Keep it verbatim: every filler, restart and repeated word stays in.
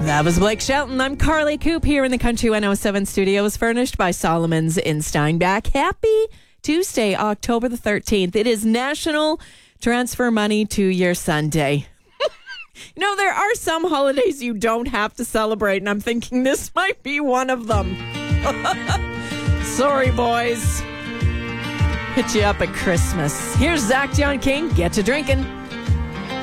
That was Blake Shelton. I'm Carly Coop here in the Country one oh seven studios, furnished by Solomon's in Steinbach. Happy Tuesday, October the thirteenth. It is National Transfer Money to Your Sunday. You know, there are some holidays you don't have to celebrate, and I'm thinking this might be one of them. Sorry, boys. Hit you up at Christmas. Here's Zach John King. Get to drinking.